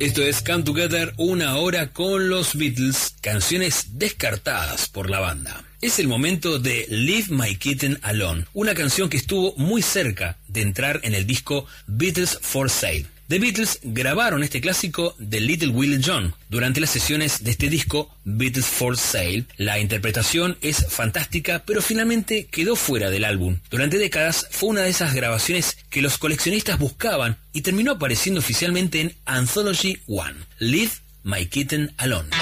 Esto es Come Together, una hora con los Beatles, canciones descartadas por la banda. Es el momento de Leave My Kitten Alone, una canción que estuvo muy cerca de entrar en el disco Beatles for Sale. The Beatles grabaron este clásico de Little Willie John. Durante las sesiones de este disco, Beatles for Sale, la interpretación es fantástica, pero finalmente quedó fuera del álbum. Durante décadas fue una de esas grabaciones que los coleccionistas buscaban y terminó apareciendo oficialmente en Anthology 1, Leave My Kitten Alone.